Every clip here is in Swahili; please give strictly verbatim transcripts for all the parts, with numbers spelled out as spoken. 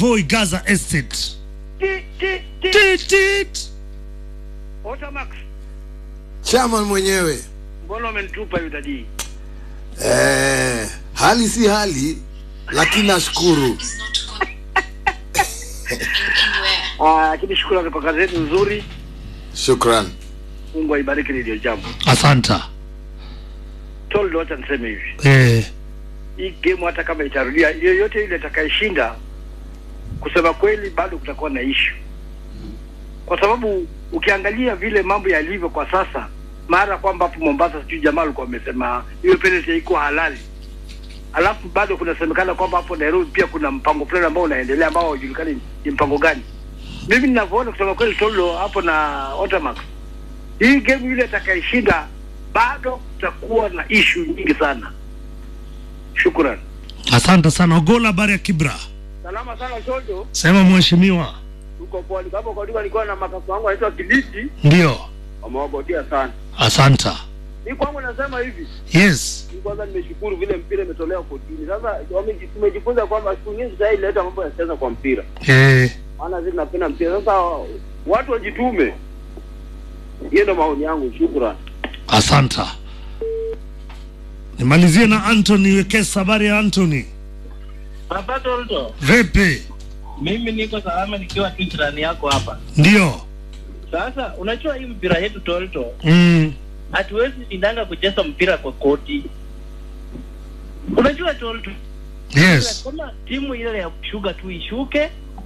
Boy Gaza Estate. Tit, tit, tit. Tit, tit. Otamax. Chairman mwenyewe. Mbona umenitupa yudadi? Eh, hali si hali, lakini nashukuru. Ah, lakini shukrani kwa kazi yetu nzuri. Shukran. Mungu aibariki Radio Jambo. Asanta. Toldo hata niseme hivi. Eh. Hii game hata kama itarudia, yoyote ile atakayeshinda, kusema kweli bado kutakuwa na issue. Kwa sababu ukiangalia vile mambo yalivyo kwa sasa, mara kwamba hapo Mombasa sijui jamaa alikuwa amesema hiyo penalty haiko halali. Alafu bado kunasemekana kwamba hapo Nairobi pia kuna mpango fulani ambao unaendelea ambao haujulikani ni mpango gani. Mimi ninavyoona kusema kweli Toldo hapo na Otamax, hii game ile atakayeshinda bado kutakuwa na issue nyingi sana. Shukran. Asante sana. Ogola, habari ya Kibra? Salama sana Toldo. Sema mheshimiwa. Tuko poa. Hapo kwa duka nilikuwa na makafu wangu anaitwa Kiliti. Ndio. Wamewagotea sana. Asanta. Mimi kwangu nasema hivi. Yes. Mimi kwanza nimeshukuru vile mpira umetolewa kotini. Sasa tumejifunza kwamba siku nyingi sasa ileta mambo ya siasa kwa mpira. Eh. Maana sisi tunapenda mpira. Sasa watu wajitume. Hiyo ndo maoni yangu. Shukrani. Asanta. Nimalizie na Anthony Wekesa. Habari ya Anthony? Papa Toldo. Vipi? Mimi niko salama nikiwa tu jirani yako hapa. Ndio. Sasa unajua hii mpira yetu Toldo. Mm. Hatuwezi shindanga kucheza mpira kwa koti. Unajua Toldo. Yes. Kama timu ile ya kushuka tu ishuke,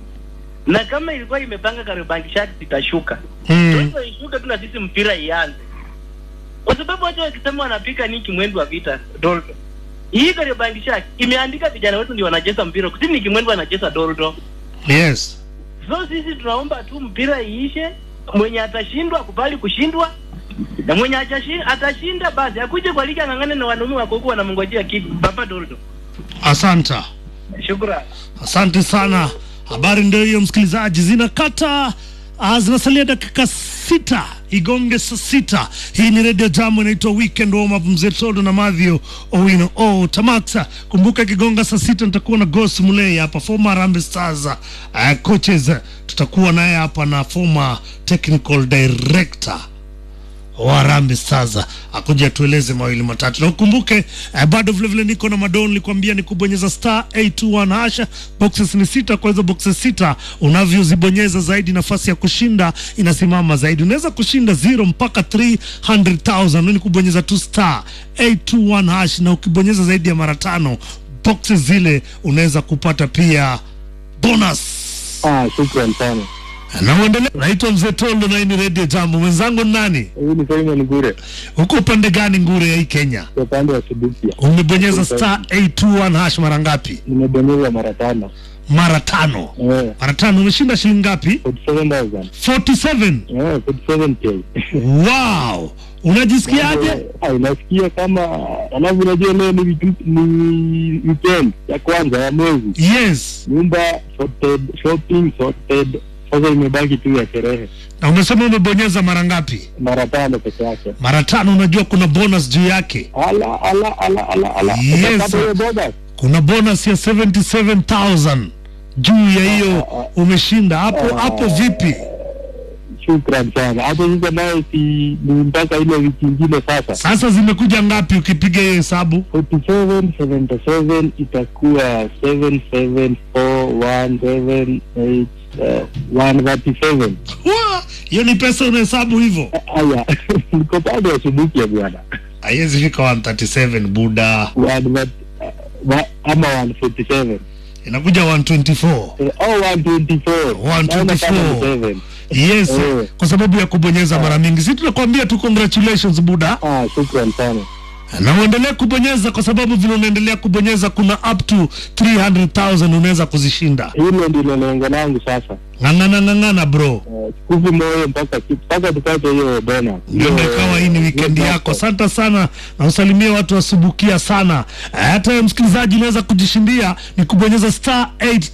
na kama ilikuwa imepanga Kariobangi Sharks itashuka. Mm. Toldo ishuke tu na sisi mpira ianze. Kwa sababu watu wakisema wanapika niki mwendo wa vita Toldo. Hii Kariobangi Sharks imeandika vijana wetu ndio wanacheza mpira. Kusini ni kimwendo anacheza Toldo. Yes. So sisi tunaomba tu mpira iishe, mwenye atashindwa kubali kushindwa, na mwenye atashinda basi akuje kwa ligi angangane na wanaume wako huko wanamngojea kitu. Papa Toldo. Asanta. Shukrani. Asante sana. Habari ndio hiyo msikilizaji, zinakata zinasalia dakika sita igonge saa sita. Hii ni Radio Jambo, inaitwa Weekend Warm Up, Mzee Toldo na Mathio Owino o Tamaksa. Kumbuka kigonga saa sita nitakuwa na Ghost Mulei hapa, former Harambee Stars uh, coaches. Tutakuwa naye hapa na former technical director wa Harambee Stars akuja tueleze mawili matatu. Na ukumbuke eh, bado vile vile niko na madon, nilikwambia ni kubonyeza star eight two one hasha. Boxes ni sita, kwa hizo boxes sita unavyozibonyeza zaidi nafasi ya kushinda inasimama zaidi. Unaweza kushinda zero mpaka three hundred thousand. Ni kubonyeza tu star eight two one hash, na ukibonyeza zaidi ya mara tano boxes zile unaweza kupata pia bonus. Ah, shukrani sana. Na uendelee. Naitwa Mzee Toldo na hii ni Radio Jambo. Mwenzangu nani? Hii ni Simon Ngure. Uko upande gani Ngure ya hii Kenya? Kwa upande wa Subukia. Umebonyeza star eight two one hash mara ngapi? Nimebonyeza mara tano. Mara tano. Eh. Mara tano. Umeshinda shilingi ngapi? forty-seven thousand. forty-seven. Eh, forty-seven K. Wow. Unajisikiaje? Ah, unasikia kama alafu unajua leo ni ni weekend ya kwanza ya mwezi. Yes. Nyumba sorted, shopping sorted. Sasa imebaki tu ya sherehe. Na umesema umebonyeza mara ngapi? Mara tano peke yake. Mara tano. Unajua kuna bonus juu yake. Ala ala ala ala ala. Yes. Kuna bonus ya seventy-seven thousand juu ya hiyo umeshinda. Hapo hapo vipi? Shukran sana. Hapo sasa nayo si ni mpaka ile wiki nyingine sasa. Sasa zimekuja ngapi ukipiga hiyo hesabu? forty-seven, seventy-seven itakuwa seven seven four one seven eight one thirty-seven. Wow, hiyo ni pesa unahesabu hivyo? Aya, niko bado ya Subukia bwana. Haiwezi fika one thirty-seven buda. one ama one forty-seven. Inakuja one twenty-four. Oh, one twenty-four. one twenty-four. Yes, oh. Kwa sababu ya kubonyeza mara mingi. Sisi tunakwambia tu congratulations buda. Ah, shukrani sana. Na uendelee kubonyeza kwa sababu vile unaendelea kubonyeza kuna up to three hundred thousand unaweza kuzishinda. Hilo ndilo lengo langu sasa. Ngangana ngangana bro. Kuvi moyo mpaka mpaka tupate hiyo bonus. Ndio kawa hii ni weekend yako. Asante sana na usalimie watu wa Subukia sana. Hata msikilizaji unaweza kujishindia ni kubonyeza star eight